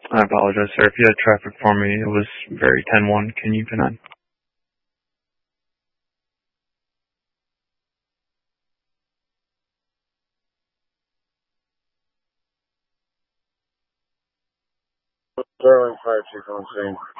I apologize, sir. If you had traffic for me, it was very 10-1. Can you connect? Sterling Fire Chief on scene.